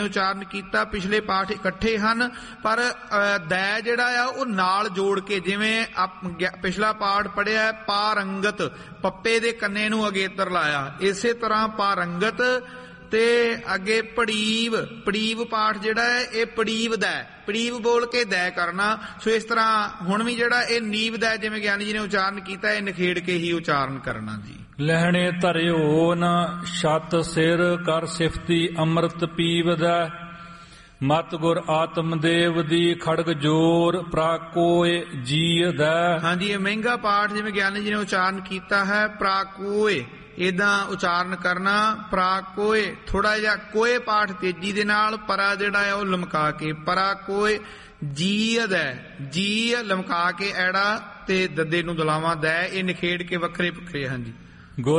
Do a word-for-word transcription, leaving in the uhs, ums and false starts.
ਉਚਾਰਨ ਕੀਤਾ। ਪਿਛਲੇ ਪਾਠ ਇਕੱਠੇ ਹਨ ਪਰ ਦੈ ਜਿਹੜਾ ਆ ਉਹ ਨਾਲ ਜੋੜ ਕੇ, ਜਿਵੇਂ ਪਿਛਲਾ ਪਾਠ ਪੜਿਆ ਪਾਰੰਗਤ, ਪੱਪੇ ਦੇ ਕੰਨੇ ਨੂੰ ਅਗੇਤਰ ਲਾਇਆ, ਇਸੇ ਤਰ੍ਹਾਂ ਪਾਰੰਗਤ ਤੇ ਅੱਗੇ ਪੜੀਵ, ਪੜੀਵ ਪਾਠ ਜਿਹੜਾ ਹੈ ਇਹ ਪੜੀਵ ਦੈ, ਪੜੀਵ ਬੋਲ ਕੇ ਦੈ ਕਰਨਾ। ਸੋ ਇਸ ਤਰ੍ਹਾਂ ਹੁਣ ਵੀ ਜਿਹੜਾ ਇਹ ਨੀਵ ਦੈ ਜਿਵੇਂ ਗਿਆਨੀ ਜੀ ਨੇ ਉਚਾਰਨ ਕੀਤਾ, ਇਹ ਨਿਖੇੜ ਕੇ ਹੀ ਉਚਾਰਨ ਕਰਨਾ ਜੀ। ਲਹਿਣੇ ਧਰਿਓ ਨ ਛਤ ਸਿਰ ਕਰ ਸਿਫਤੀ ਅੰਮ੍ਰਿਤ ਪੀਵਦੈ, ਮਤ ਗੁਰ ਆਤਮ ਦੇਵ ਦੀ ਖੜਗ ਜੋਰ ਪ੍ਰਾਕੋਏ ਜੀਅਦੈ। ਹਾਂਜੀ, ਇਹ ਮਹਿੰਗਾ ਪਾਠ ਜਿਵੇਂ ਗਿਆਨੀ ਜੀ ਨੇ ਉਚਾਰਨ ਕੀਤਾ ਹੈ, ਪ੍ਰਾਕੋਏ ਏਦਾਂ ਉਚਾਰਨ ਕਰਨਾ। ਪ੍ਰਾਕੋਏ ਥੋੜਾ ਜਿਹਾ ਕੋਏ ਪਾਠ ਤੇਜੀ ਦੇ ਨਾਲ, ਪਰਾ ਜਿਹੜਾ ਹੈ ਉਹ ਲਮਕਾ ਕੇ, ਪਰਾ ਕੋਏ ਜੀਅਦ ਹੈ, ਜੀ ਲਮਕਾ ਕੇ ਐੜਾ ਤੇ ਦੱਦੇ ਨੂੰ ਦੁਲਾਵਾਂ ਦੈ, ਇਹ ਨਿਖੇੜ ਕੇ ਵੱਖਰੇ ਵੱਖਰੇ। ਹਾਂਜੀ।